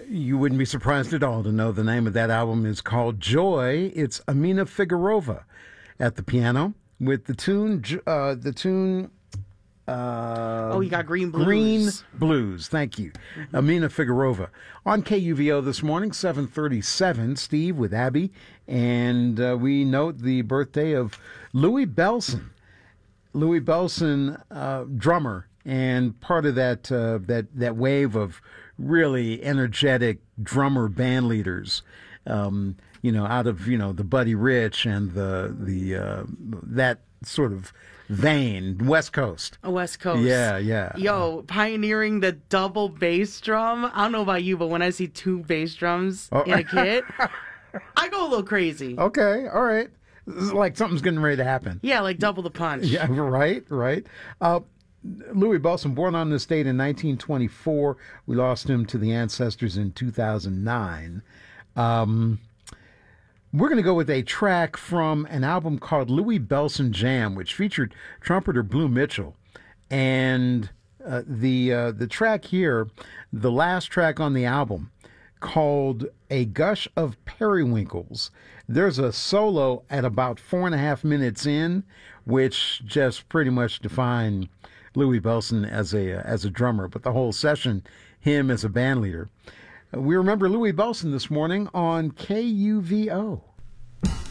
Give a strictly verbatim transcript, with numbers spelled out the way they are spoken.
You wouldn't be surprised at all to know the name of that album is called Joy. It's Amina Figueroa at the piano with the tune, uh, the tune. Uh, oh, you got Green Blues. Green Blues. Thank you, mm-hmm. Amina Figueroa on K U V O this morning, seven thirty-seven. Steve with Abby, and uh, we note the birthday of Louie Bellson. Louie Bellson, uh, drummer, and part of that uh, that that wave of really energetic drummer band leaders. Um, you know, out of you know the Buddy Rich and the the uh, that sort of vein, West Coast. A West Coast. Yeah, yeah. Yo, pioneering the double bass drum. I don't know about you, but when I see two bass drums oh. in a kit, I go a little crazy. Okay, all right. This is like something's getting ready to happen. Yeah, like double the punch. Yeah, right, right. Uh, Louie Bellson, born on this date in nineteen twenty-four. We lost him to the ancestors in two thousand nine. Um, we're going to go with a track from an album called Louie Bellson Jam, which featured trumpeter Blue Mitchell. And uh, the uh, the track here, the last track on the album, called A Gush of Periwinkles. There's a solo at about four and a half minutes in, which just pretty much defined Louie Bellson as a as a drummer, but the whole session, him as a band leader. We remember Louie Bellson this morning on K U V O.